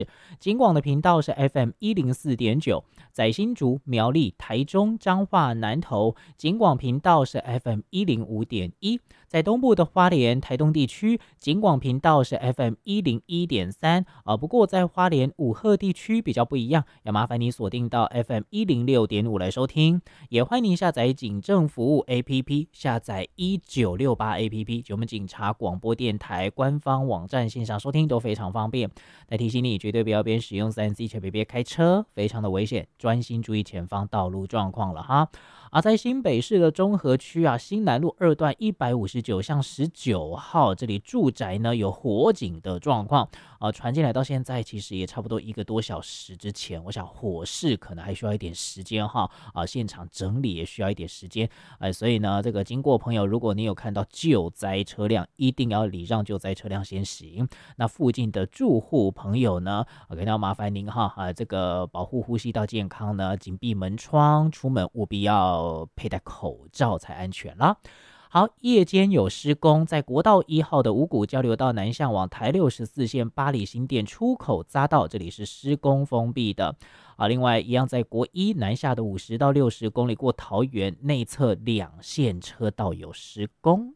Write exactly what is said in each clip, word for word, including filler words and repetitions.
警广的频道是 F M 一零四点九，在新竹、苗栗、台中、彰化、南投，警广频道是 F M 一零五点一，在东部的花莲、台东地区，警广频道是 F M 一零一点三，啊，不过在花莲五鹤地区比较不一样，要麻烦你锁定到 F M 一零六点五来收听，也欢迎您下载警政服务 A P P， 下载一九六八 A P P， 就我们警察广播电台官方网站线上收听都非常方便。来提醒你，绝对不要边使用 三 C 且别别开车，非常的危险，专心注意前方道路状况了哈。而在新北市的中和区啊，新南路二段一百五十九巷十九号，这里住宅呢有火警的状况啊，传进来到现在其实也差不多一个多小时之前，我想火势可能还需要一点时间哈啊，现场整理也需要一点时间，哎，所以呢，这个经过朋友，如果你有看到救灾车辆，一定要礼让救灾车辆先行。那附近的住户朋友呢，可能要麻烦您哈啊，这个保护呼吸道健康呢，紧闭门窗，出门务必要佩戴口罩才安全啦。好，夜间有施工，在国道一号的五股交流道南向往台六十四线八里新店出口匝道，这里是施工封闭的啊。另外，一样在国一南下的五十到六十公里过桃园内侧两线车道有施工。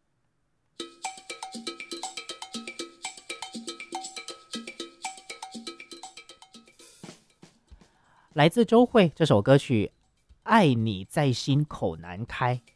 来自周蕙这首歌曲《爱你在心口难开》。